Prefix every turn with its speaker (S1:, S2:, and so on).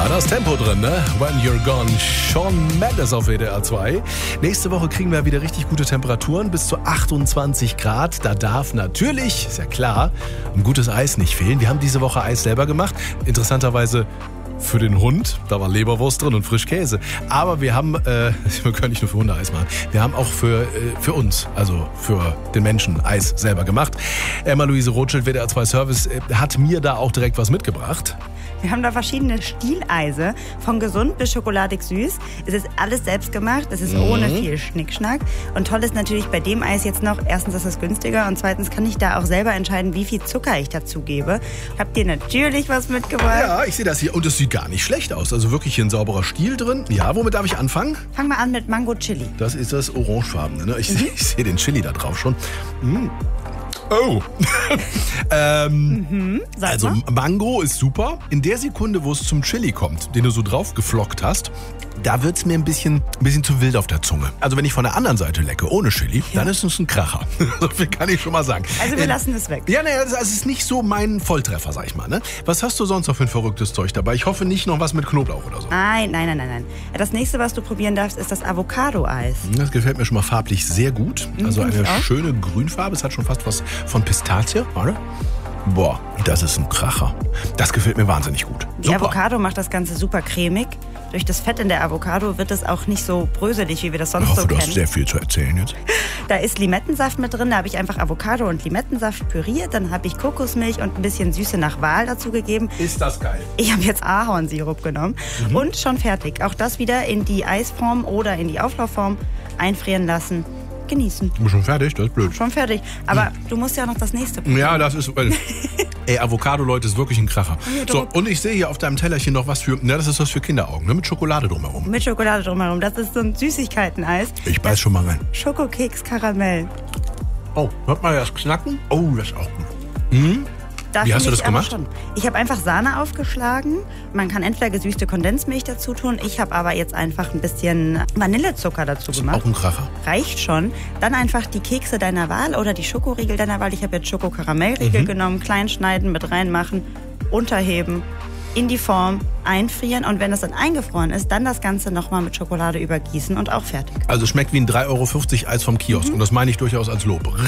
S1: Ja, da ist Tempo drin, ne? When You're Gone. Shawn Mendes auf WDR 2. Nächste Woche kriegen wir wieder richtig gute Temperaturen, bis zu 28 Grad. Da darf natürlich, ist ja klar, ein gutes Eis nicht fehlen. Wir haben diese Woche Eis selber gemacht. Interessanterweise für den Hund, da war Leberwurst drin und Frischkäse. Aber wir haben, wir können nicht nur für Hunde Eis machen, wir haben auch für uns, also für den Menschen Eis selber gemacht. Emma-Luise Rothschild, WDR 2 Service, hat mir da auch direkt was mitgebracht.
S2: Wir haben da verschiedene Stieleise, von gesund bis schokoladig süß. Es ist alles selbst gemacht, es ist ohne viel Schnickschnack. Und toll ist natürlich bei dem Eis jetzt noch, erstens ist es günstiger und zweitens kann ich da auch selber entscheiden, wie viel Zucker ich dazu gebe. Habt ihr natürlich was mitgebracht?
S1: Ja, ich sehe das hier und es sieht gar nicht schlecht aus. Also wirklich hier ein sauberer Stiel drin. Ja, womit darf ich anfangen?
S2: Fang mal an mit Mango Chili.
S1: Das ist das Orangefarbene, ne? Ich sehe den Chili da drauf schon. Oh. Also Mango ist super. In der Sekunde, wo es zum Chili kommt, den du so drauf geflockt hast, da wird es mir ein bisschen zu wild auf der Zunge. Also wenn ich von der anderen Seite lecke, ohne Chili, dann ist es ein Kracher. So viel kann ich schon mal sagen.
S2: Also wir lassen es weg.
S1: Ja, naja, das ist nicht so mein Volltreffer, sag ich mal. Ne? Was hast du sonst noch für ein verrücktes Zeug dabei? Ich hoffe nicht noch was mit Knoblauch oder so.
S2: Nein. Das nächste, was du probieren darfst, ist das Avocado-Eis.
S1: Das gefällt mir schon mal farblich sehr gut. Also eine schöne Grünfarbe. Es hat schon fast was von Pistazie, oder? Boah, das ist ein Kracher. Das gefällt mir wahnsinnig gut.
S2: Die Avocado macht das Ganze super cremig. Durch das Fett in der Avocado wird es auch nicht so bröselig, wie wir das sonst so kennen.
S1: Du hast sehr viel zu erzählen jetzt.
S2: Da ist Limettensaft mit drin. Da habe ich einfach Avocado und Limettensaft püriert. Dann habe ich Kokosmilch und ein bisschen Süße nach Wahl dazu gegeben.
S1: Ist das geil.
S2: Ich habe jetzt Ahornsirup genommen und schon fertig. Auch das wieder in die Eisform oder in die Auflaufform einfrieren lassen. Genießen.
S1: Du bist schon fertig? Das ist blöd.
S2: Schon fertig. Aber du musst ja noch das nächste probieren.
S1: Ja, das ist... Ey, Avocado, Leute, ist wirklich ein Kracher. So, und ich sehe hier auf deinem Tellerchen noch was für... Na, das ist was für Kinderaugen, ne? Mit Schokolade drumherum.
S2: Mit Schokolade drumherum. Das ist so ein Süßigkeiteneis.
S1: Ich beiß schon mal rein.
S2: Schokokeks Karamell.
S1: Oh, hört mal das Knacken? Oh, das ist auch gut. Wie hast du das gemacht?
S2: Schon. Ich habe einfach Sahne aufgeschlagen. Man kann entweder gesüßte Kondensmilch dazu tun. Ich habe aber jetzt einfach ein bisschen Vanillezucker dazu gemacht.
S1: Das ist auch ein Kracher.
S2: Reicht schon. Dann einfach die Kekse deiner Wahl oder die Schokoriegel deiner Wahl. Ich habe jetzt Schoko-Karamellriegel genommen. Klein schneiden, mit reinmachen, unterheben, in die Form, einfrieren. Und wenn das dann eingefroren ist, dann das Ganze nochmal mit Schokolade übergießen und auch fertig.
S1: Also schmeckt wie ein 3,50 € Eis vom Kiosk. Und das meine ich durchaus als Lob.